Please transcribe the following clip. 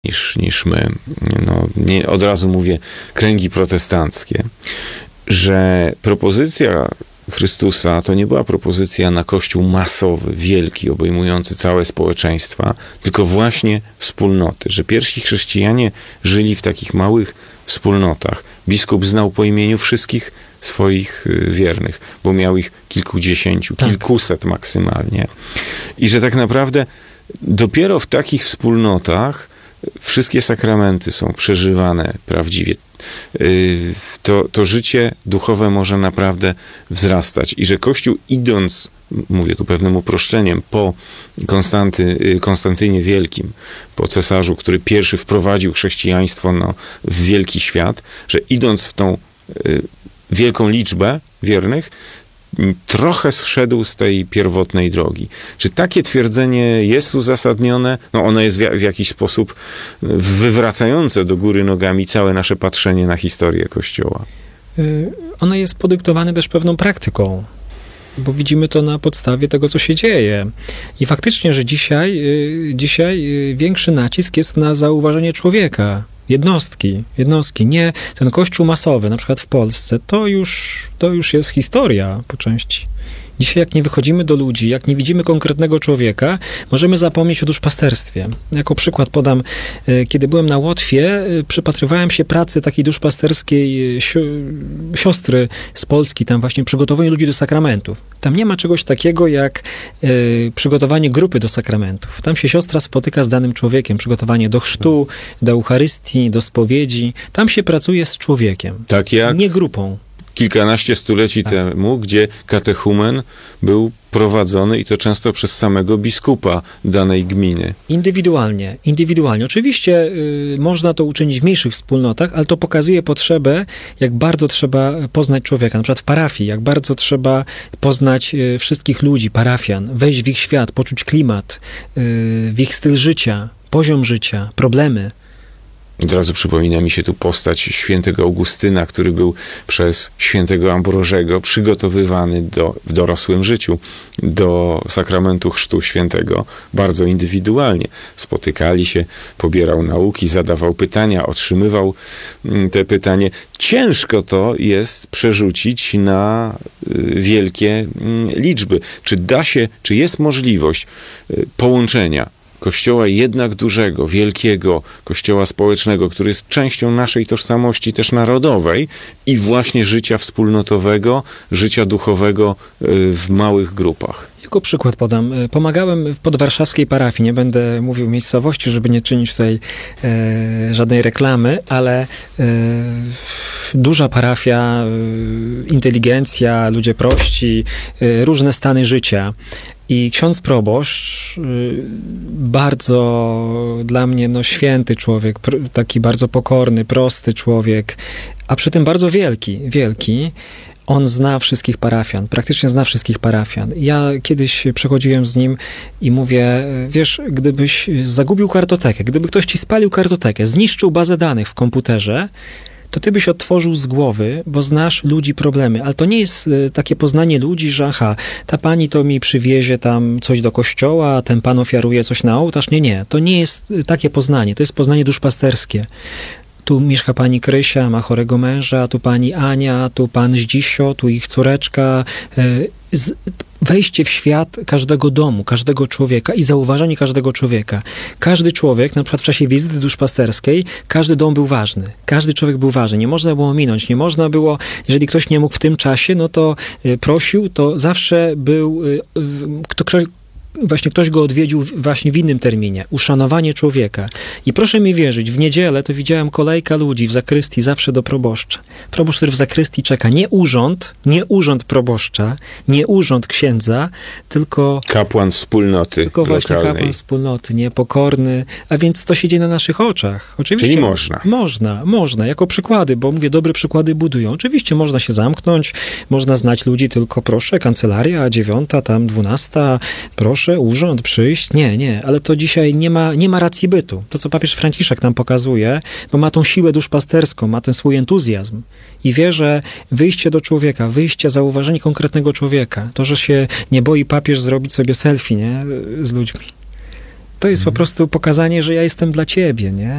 niż my, no, nie, od razu mówię kręgi protestanckie, że propozycja Chrystusa to nie była propozycja na Kościół masowy, wielki, obejmujący całe społeczeństwa, tylko właśnie wspólnoty, że pierwsi chrześcijanie żyli w takich małych wspólnotach. Biskup znał po imieniu wszystkich swoich wiernych, bo miał ich kilkudziesięciu, kilkuset maksymalnie. I że tak naprawdę dopiero w takich wspólnotach wszystkie sakramenty są przeżywane prawdziwie. To życie duchowe może naprawdę wzrastać. I że Kościół idąc, mówię tu pewnym uproszczeniem, po Konstantynie Wielkim, po cesarzu, który pierwszy wprowadził chrześcijaństwo w wielki świat, że idąc w tą wielką liczbę wiernych, trochę zszedł z tej pierwotnej drogi. Czy takie twierdzenie jest uzasadnione? No ono jest w jakiś sposób wywracające do góry nogami całe nasze patrzenie na historię Kościoła. Ono jest podyktowane też pewną praktyką, bo widzimy to na podstawie tego, co się dzieje. I faktycznie, że dzisiaj większy nacisk jest na zauważenie człowieka, jednostki. Nie ten kościół masowy, na przykład w Polsce, to już jest historia po części. Dzisiaj jak nie wychodzimy do ludzi, jak nie widzimy konkretnego człowieka, możemy zapomnieć o duszpasterstwie. Jako przykład podam, kiedy byłem na Łotwie, przypatrywałem się pracy takiej duszpasterskiej siostry z Polski, tam właśnie przygotowanie ludzi do sakramentów. Tam nie ma czegoś takiego jak przygotowanie grupy do sakramentów. Tam się siostra spotyka z danym człowiekiem, przygotowanie do chrztu, do Eucharystii, do spowiedzi. Tam się pracuje z człowiekiem, tak jak nie grupą. Kilkanaście stuleci temu, gdzie katechumen był prowadzony i to często przez samego biskupa danej gminy. Indywidualnie. Oczywiście można to uczynić w mniejszych wspólnotach, ale to pokazuje potrzebę, jak bardzo trzeba poznać człowieka. Na przykład w parafii, jak bardzo trzeba poznać wszystkich ludzi, parafian, wejść w ich świat, poczuć klimat, w ich styl życia, poziom życia, problemy. Od razu przypomina mi się tu postać świętego Augustyna, który był przez świętego Ambrożego przygotowywany w dorosłym życiu do sakramentu chrztu świętego bardzo indywidualnie. Spotykali się, pobierał nauki, zadawał pytania, otrzymywał te pytania. Ciężko to jest przerzucić na wielkie liczby. Czy jest możliwość połączenia Kościoła jednak dużego, wielkiego, Kościoła społecznego, który jest częścią naszej tożsamości też narodowej i właśnie życia wspólnotowego, życia duchowego w małych grupach? Jako przykład podam. Pomagałem w podwarszawskiej parafii. Nie będę mówił miejscowości, żeby nie czynić tutaj żadnej reklamy, ale duża parafia, inteligencja, ludzie prości, różne stany życia. I ksiądz proboszcz, bardzo dla mnie święty człowiek, taki bardzo pokorny, prosty człowiek, a przy tym bardzo wielki. On zna wszystkich parafian, praktycznie zna wszystkich parafian. Ja kiedyś przechodziłem z nim i mówię, wiesz, gdybyś zagubił kartotekę, gdyby ktoś ci spalił kartotekę, zniszczył bazę danych w komputerze, to ty byś odtworzył z głowy, bo znasz ludzi, problemy. Ale to nie jest takie poznanie ludzi, że ta pani to mi przywiezie tam coś do kościoła, a ten pan ofiaruje coś na ołtarz. Nie. To nie jest takie poznanie. To jest poznanie duszpasterskie. Tu mieszka pani Krysia, ma chorego męża, tu pani Ania, tu pan Zdzisio, tu ich córeczka. Wejście w świat każdego domu, każdego człowieka i zauważanie każdego człowieka. Każdy człowiek, na przykład w czasie wizyty duszpasterskiej, każdy dom był ważny. Każdy człowiek był ważny. Nie można było minąć. Nie można było, jeżeli ktoś nie mógł w tym czasie, no to prosił, to zawsze był ktoś go odwiedził właśnie w innym terminie. Uszanowanie człowieka. I proszę mi wierzyć, w niedzielę to widziałem kolejka ludzi w zakrystii zawsze do proboszcza. Proboszcz, który w zakrystii czeka. Nie urząd proboszcza, nie urząd księdza, tylko kapłan wspólnoty tylko właśnie lokalnej. Kapłan wspólnoty, niepokorny. A więc to się dzieje na naszych oczach. Oczywiście, czyli można. Jako przykłady, bo mówię, dobre przykłady budują. Oczywiście można się zamknąć, można znać ludzi, tylko proszę, kancelaria 9, tam 12, proszę, urząd, przyjść. Nie, ale to dzisiaj nie ma racji bytu. To, co papież Franciszek nam pokazuje, bo ma tą siłę duszpasterską, ma ten swój entuzjazm i wie, że wyjście do człowieka, zauważenie konkretnego człowieka, to, że się nie boi papież zrobić sobie selfie, nie, z ludźmi. To jest po prostu pokazanie, że ja jestem dla ciebie, nie?